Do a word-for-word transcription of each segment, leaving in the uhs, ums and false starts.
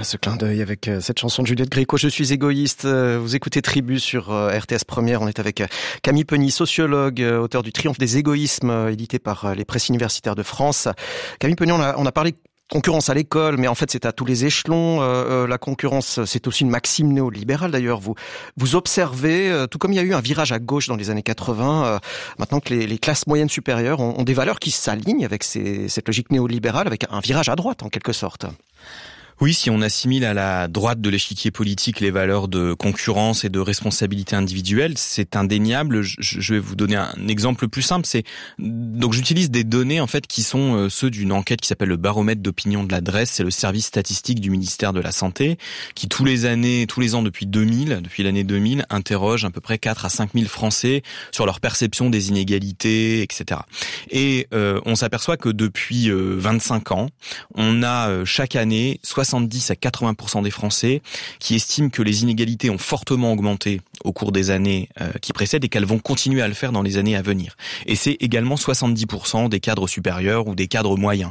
Voilà, ce clin d'œil avec cette chanson de Juliette Gréco, Je suis égoïste. Vous écoutez Tribu sur R T S Première. On est avec Camille Penny, sociologue, auteur du Triomphe des égoïsmes, édité par les presses universitaires de France. Camille Penny, on a, on a parlé concurrence à l'école, mais en fait c'est à tous les échelons. Euh, la concurrence, c'est aussi une maxime néolibérale d'ailleurs. Vous vous observez, euh, tout comme il y a eu un virage à gauche dans les années quatre-vingts, euh, maintenant que les, les classes moyennes supérieures ont, ont des valeurs qui s'alignent avec ces, cette logique néolibérale, avec un virage à droite en quelque sorte. Oui, si on assimile à la droite de l'échiquier politique les valeurs de concurrence et de responsabilité individuelle, c'est indéniable. Je vais vous donner un exemple plus simple. C'est donc j'utilise des données en fait qui sont ceux d'une enquête qui s'appelle le baromètre d'opinion de l'adresse. C'est le service statistique du ministère de la Santé qui tous les années, tous les ans depuis deux mille, depuis l'année deux mille, interroge à peu près quatre à cinq mille Français sur leur perception des inégalités, et cetera. Et euh, on s'aperçoit que depuis euh, vingt-cinq ans, on a euh, chaque année soixante-dix à quatre-vingts pour cent des Français qui estiment que les inégalités ont fortement augmenté au cours des années euh, qui précèdent et qu'elles vont continuer à le faire dans les années à venir. Et c'est également soixante-dix pour cent des cadres supérieurs ou des cadres moyens.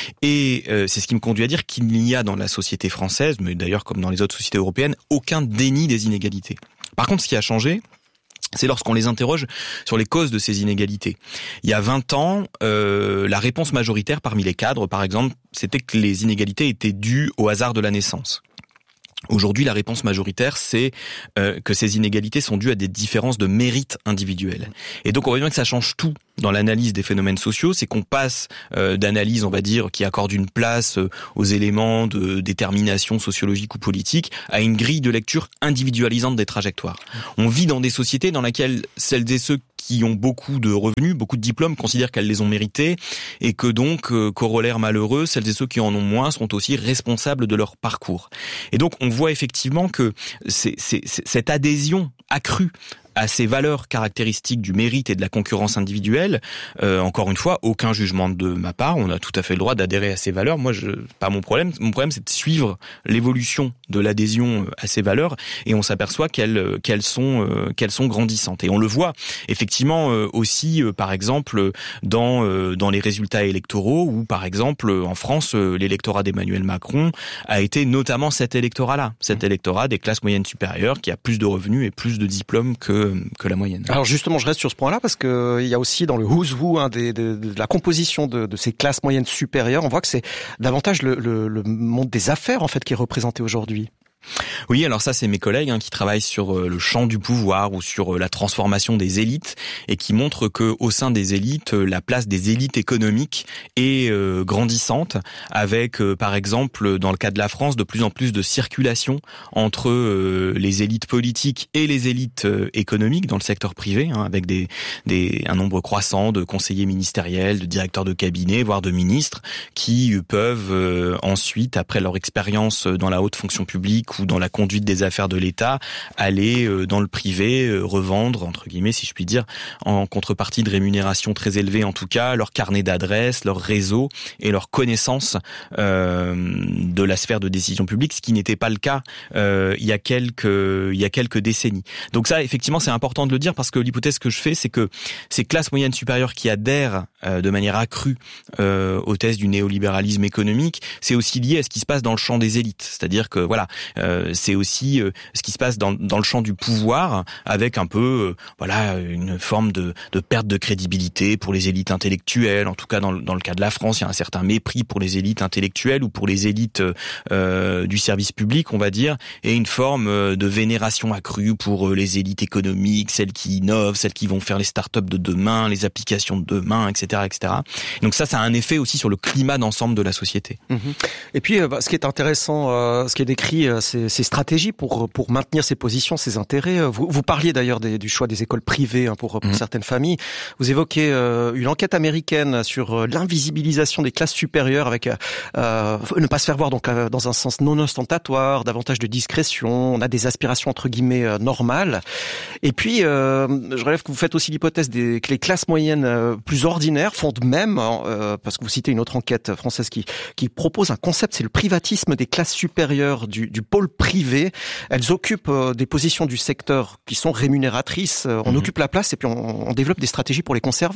Et euh, c'est ce qui me conduit à dire qu'il n'y a dans la société française, mais d'ailleurs comme dans les autres sociétés européennes, aucun déni des inégalités. Par contre, ce qui a changé, c'est lorsqu'on les interroge sur les causes de ces inégalités. Il y a vingt ans, euh, la réponse majoritaire parmi les cadres, par exemple, c'était que les inégalités étaient dues au hasard de la naissance. Aujourd'hui, la réponse majoritaire, c'est euh, que ces inégalités sont dues à des différences de mérite individuel. Et donc, on voit bien que ça change tout dans l'analyse des phénomènes sociaux, c'est qu'on passe euh, d'analyse, on va dire, qui accorde une place euh, aux éléments de détermination sociologique ou politique, à une grille de lecture individualisante des trajectoires. On vit dans des sociétés dans lesquelles celles et ceux qui ont beaucoup de revenus, beaucoup de diplômes, considèrent qu'elles les ont mérités, et que donc, euh, corollaire malheureux, celles et ceux qui en ont moins sont aussi responsables de leur parcours. Et donc, on voit effectivement que c'est, c'est, c'est, cette adhésion accrue à ces valeurs caractéristiques du mérite et de la concurrence individuelle, euh, encore une fois, aucun jugement de ma part, on a tout à fait le droit d'adhérer à ces valeurs. Moi, je, pas mon problème. Mon problème, c'est de suivre l'évolution de l'adhésion à ces valeurs, et on s'aperçoit qu'elles, qu'elles sont, euh, qu'elles sont grandissantes. Et on le voit effectivement euh, aussi, euh, par exemple, dans euh, dans les résultats électoraux, où, par exemple, en France, euh, l'électorat d'Emmanuel Macron a été notamment cet électorat-là, cet électorat des classes moyennes supérieures, qui a plus de revenus et plus de diplômes que que la moyenne. Alors justement, je reste sur ce point-là parce que il y a aussi dans le who's who hein, des, de, de la composition de, de ces classes moyennes supérieures, on voit que c'est davantage le, le, le monde des affaires en fait qui est représenté aujourd'hui. Oui, alors ça, c'est mes collègues hein, qui travaillent sur euh, le champ du pouvoir ou sur euh, la transformation des élites, et qui montrent que au sein des élites, euh, la place des élites économiques est euh, grandissante, avec euh, par exemple dans le cas de la France de plus en plus de circulation entre euh, les élites politiques et les élites euh, économiques dans le secteur privé, hein, avec des, des un nombre croissant de conseillers ministériels, de directeurs de cabinet, voire de ministres, qui euh, peuvent euh, ensuite, après leur expérience dans la haute fonction publique ou dans la conduite des affaires de l'État, aller dans le privé, revendre, entre guillemets, si je puis dire, en contrepartie de rémunération très élevée, en tout cas, leur carnet d'adresses, leur réseau et leur connaissance euh, de la sphère de décision publique, ce qui n'était pas le cas euh, il y a quelques il y a quelques décennies. Donc ça, effectivement, c'est important de le dire, parce que l'hypothèse que je fais, c'est que ces classes moyennes supérieures qui adhèrent euh, de manière accrue euh, aux thèses du néolibéralisme économique, c'est aussi lié à ce qui se passe dans le champ des élites. C'est-à-dire que, voilà, Euh, c'est aussi euh, ce qui se passe dans, dans le champ du pouvoir, avec un peu, euh, voilà, une forme de, de perte de crédibilité pour les élites intellectuelles. En tout cas, dans, dans le cas de la France, il y a un certain mépris pour les élites intellectuelles ou pour les élites euh, du service public, on va dire, et une forme de vénération accrue pour les élites économiques, celles qui innovent, celles qui vont faire les start-up de demain, les applications de demain, et cetera, et cetera. Donc ça, ça a un effet aussi sur le climat d'ensemble de la société. Mmh. Et puis, euh, bah, ce qui est intéressant, euh, ce qui est décrit, euh, Ces, ces stratégies pour pour maintenir ses positions, ses intérêts. Vous, vous parliez d'ailleurs des, du choix des écoles privées hein, pour, pour mmh. certaines familles. Vous évoquez euh, une enquête américaine sur euh, l'invisibilisation des classes supérieures, avec euh, ne pas se faire voir donc euh, dans un sens non ostentatoire, davantage de discrétion. On a des aspirations entre guillemets euh, normales. Et puis, euh, je relève que vous faites aussi l'hypothèse des, que les classes moyennes euh, plus ordinaires font de même, euh, parce que vous citez une autre enquête française qui qui propose un concept, c'est le privatisme des classes supérieures du, du pôle privé. Elles occupent euh, des positions du secteur qui sont rémunératrices. On mmh. occupe la place et puis on, on développe des stratégies pour les conserver.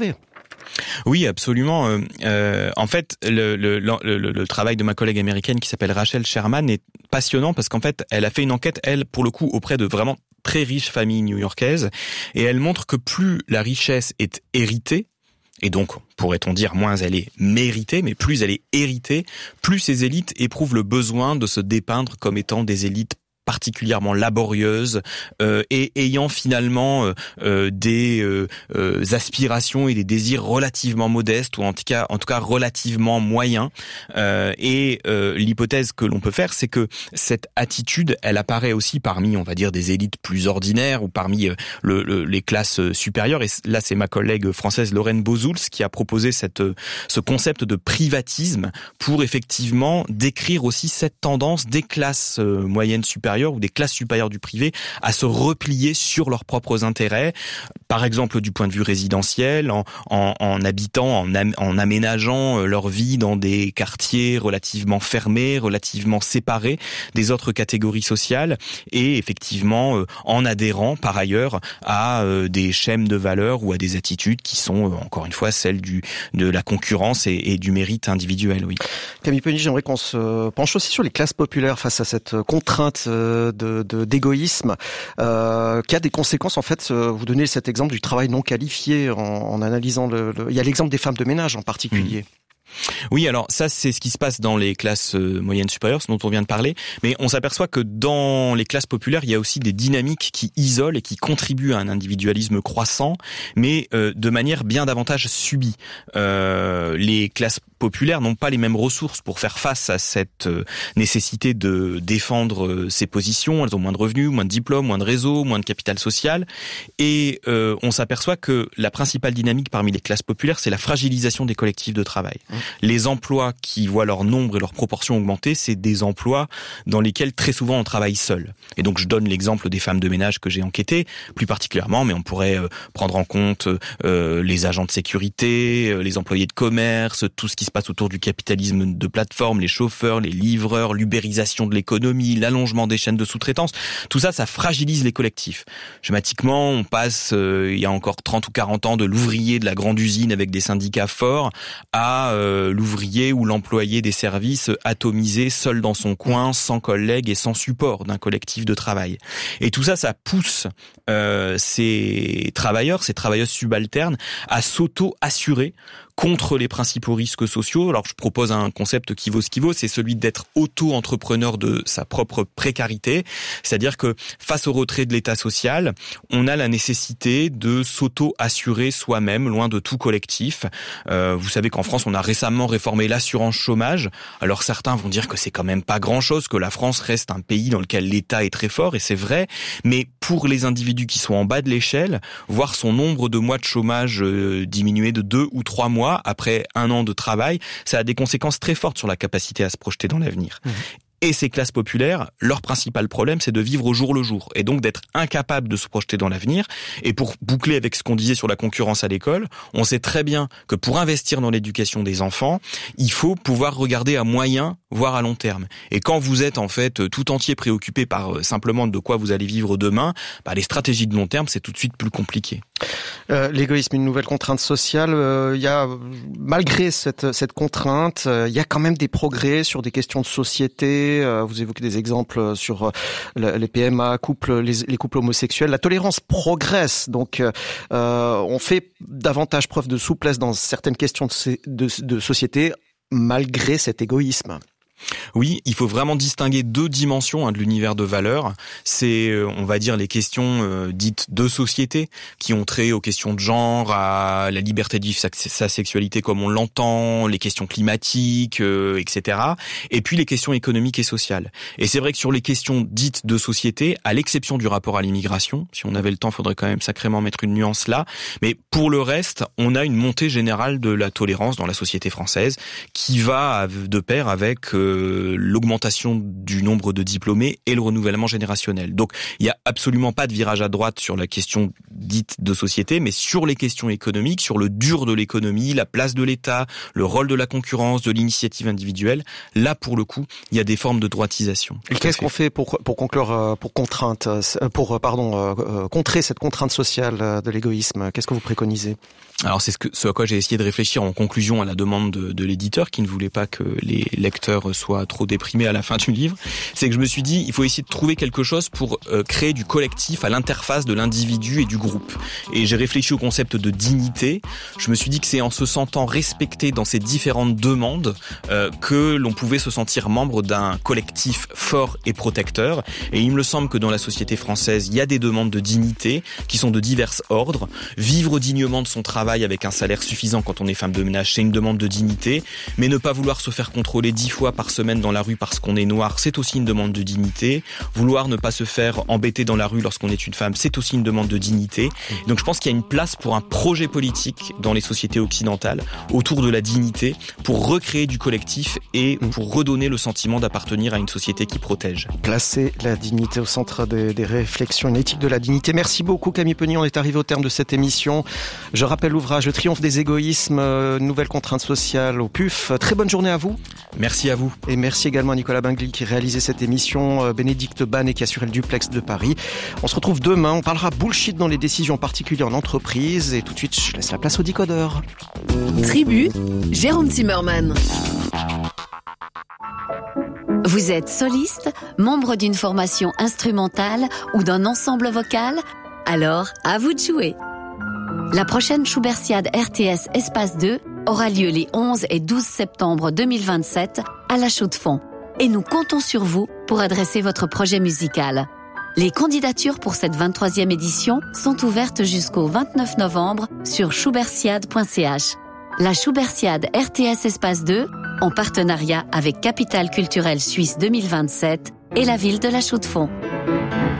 Oui, absolument. Euh, en fait, le, le, le, le, le travail de ma collègue américaine qui s'appelle Rachel Sherman est passionnant parce qu'en fait, elle a fait une enquête, elle, pour le coup, auprès de vraiment très riches familles new-yorkaises, et elle montre que plus la richesse est héritée, et donc, pourrait-on dire, moins elle est méritée, mais plus elle est héritée, plus ces élites éprouvent le besoin de se dépeindre comme étant des élites particulièrement laborieuses euh, et ayant finalement euh, des euh, euh, aspirations et des désirs relativement modestes, ou en tout cas, en tout cas relativement moyens. Euh, et euh, l'hypothèse que l'on peut faire, c'est que cette attitude, elle apparaît aussi parmi, on va dire, des élites plus ordinaires ou parmi euh, le, le, les classes supérieures. Et là, c'est ma collègue française Lorraine Bozouls qui a proposé cette, ce concept de privatisme pour effectivement décrire aussi cette tendance des classes euh, moyennes supérieures ou des classes supérieures du privé à se replier sur leurs propres intérêts, par exemple du point de vue résidentiel, en, en, en habitant, en, am, en aménageant leur vie dans des quartiers relativement fermés, relativement séparés des autres catégories sociales, et effectivement euh, en adhérant par ailleurs à euh, des schèmes de valeurs ou à des attitudes qui sont, euh, encore une fois, celles du, de la concurrence et, et du mérite individuel. Oui. Camille Penny, j'aimerais qu'on se penche aussi sur les classes populaires face à cette contrainte euh, De, de, d'égoïsme, euh, qui a des conséquences. En fait, vous donnez cet exemple du travail non qualifié en, en analysant le, le... Il y a l'exemple des femmes de ménage en particulier. Mmh. Oui, alors ça, c'est ce qui se passe dans les classes moyennes supérieures, ce dont on vient de parler. Mais on s'aperçoit que dans les classes populaires, il y a aussi des dynamiques qui isolent et qui contribuent à un individualisme croissant, mais euh, de manière bien davantage subie. Euh, les classes populaires n'ont pas les mêmes ressources pour faire face à cette nécessité de défendre ses positions. Elles ont moins de revenus, moins de diplômes, moins de réseaux, moins de capital social. Et euh, on s'aperçoit que la principale dynamique parmi les classes populaires, c'est la fragilisation des collectifs de travail. Mmh. Les emplois qui voient leur nombre et leur proportion augmenter, c'est des emplois dans lesquels très souvent on travaille seul. Et donc je donne l'exemple des femmes de ménage que j'ai enquêtées, plus particulièrement, mais on pourrait euh, prendre en compte euh, les agents de sécurité, euh, les employés de commerce, tout ce qui se passe autour du capitalisme de plateforme, les chauffeurs, les livreurs, l'ubérisation de l'économie, l'allongement des chaînes de sous-traitance. Tout ça, ça fragilise les collectifs. Schématiquement, on passe, euh, il y a encore trente ou quarante ans, de l'ouvrier de la grande usine avec des syndicats forts à euh, l'ouvrier ou l'employé des services atomisé, seul dans son coin, sans collègues et sans support d'un collectif de travail. Et tout ça, ça pousse euh, ces travailleurs, ces travailleuses subalternes à s'auto-assurer contre les principaux risques sociaux. Alors je propose un concept qui vaut ce qui vaut, c'est celui d'être auto-entrepreneur de sa propre précarité. C'est-à-dire que face au retrait de l'État social, on a la nécessité de s'auto-assurer soi-même, loin de tout collectif. Euh, vous savez qu'en France, on a récemment réformé l'assurance chômage. Alors certains vont dire que c'est quand même pas grand-chose, que la France reste un pays dans lequel l'État est très fort, et c'est vrai. Mais pour les individus qui sont en bas de l'échelle, voir son nombre de mois de chômage euh, diminuer de deux ou trois mois après un an de travail, ça a des conséquences très fortes sur la capacité à se projeter dans l'avenir. Mmh. Et ces classes populaires, leur principal problème, c'est de vivre au jour le jour, et donc d'être incapable de se projeter dans l'avenir. Et pour boucler avec ce qu'on disait sur la concurrence à l'école, on sait très bien que pour investir dans l'éducation des enfants, il faut pouvoir regarder à moyen, voire à long terme. Et quand vous êtes en fait tout entier préoccupé par simplement de quoi vous allez vivre demain, bah, les stratégies de long terme, c'est tout de suite plus compliqué. Euh, l'égoïsme, une nouvelle contrainte sociale. Il euh, y a, malgré cette, cette contrainte, il euh, y a quand même des progrès sur des questions de société. Euh, vous évoquez des exemples sur euh, les P M A, couples, les, les couples homosexuels. La tolérance progresse, donc euh, on fait davantage preuve de souplesse dans certaines questions de, de, de société, malgré cet égoïsme. Oui, il faut vraiment distinguer deux dimensions hein, de l'univers de valeurs. C'est, euh, on va dire, les questions euh, dites de société, qui ont trait aux questions de genre, à la liberté de vivre sa, sa sexualité comme on l'entend, les questions climatiques, euh, et cetera. Et puis les questions économiques et sociales. Et c'est vrai que sur les questions dites de société, à l'exception du rapport à l'immigration, si on avait le temps, il faudrait quand même sacrément mettre une nuance là, mais pour le reste, on a une montée générale de la tolérance dans la société française, qui va de pair avec... Euh, le, l'augmentation du nombre de diplômés et le renouvellement générationnel. Donc, il n'y a absolument pas de virage à droite sur la question dite de société, mais sur les questions économiques, sur le dur de l'économie, la place de l'État, le rôle de la concurrence, de l'initiative individuelle. Là, pour le coup, il y a des formes de droitisation. Et qu'est-ce qu'on fait pour pour conclure, pour contrainte, pour pardon, contrer cette contrainte sociale de l'égoïsme? Qu'est-ce que vous préconisez? Alors c'est ce, que, ce à quoi j'ai essayé de réfléchir en conclusion à la demande de, de l'éditeur qui ne voulait pas que les lecteurs soient trop déprimés à la fin du livre. C'est que je me suis dit, il faut essayer de trouver quelque chose pour euh, créer du collectif à l'interface de l'individu et du groupe. Et j'ai réfléchi au concept de dignité. Je me suis dit que c'est en se sentant respecté dans ces différentes demandes euh, que l'on pouvait se sentir membre d'un collectif fort et protecteur. Et il me semble que dans la société française, il y a des demandes de dignité qui sont de divers ordres. Vivre dignement de son travail avec un salaire suffisant quand on est femme de ménage, c'est une demande de dignité. Mais ne pas vouloir se faire contrôler dix fois par semaine dans la rue parce qu'on est noir, c'est aussi une demande de dignité. Vouloir ne pas se faire embêter dans la rue lorsqu'on est une femme, c'est aussi une demande de dignité. Donc je pense qu'il y a une place pour un projet politique dans les sociétés occidentales autour de la dignité pour recréer du collectif et pour redonner le sentiment d'appartenir à une société qui protège. Placer la dignité au centre des, des réflexions, une éthique de la dignité. Merci beaucoup Camille Pegny, on est arrivé au terme de cette émission. Je rappelle l'ouvrage Le triomphe des égoïsmes, nouvelle contrainte sociale au P U F. Très bonne journée à vous. Merci à vous. Et merci également à Nicolas Bingli qui réalisait cette émission, Bénédicte Banne qui assurait le duplex de Paris. On se retrouve demain, on parlera bullshit dans les décisions particulières en entreprise et tout de suite je laisse la place au décodeur. Tribu, Jérôme Zimmermann. Vous êtes soliste, membre d'une formation instrumentale ou d'un ensemble vocal? Alors, à vous de jouer. La prochaine Schubertiade R T S Espace deux aura lieu les onze et douze septembre deux mille vingt-sept à La Chaux-de-Fonds. Et nous comptons sur vous pour adresser votre projet musical. Les candidatures pour cette vingt-troisième édition sont ouvertes jusqu'au vingt-neuf novembre sur schubertiade point c h. La Schubertiade R T S Espace deux, en partenariat avec Capitale culturelle suisse deux mille vingt-sept et la ville de La Chaux-de-Fonds.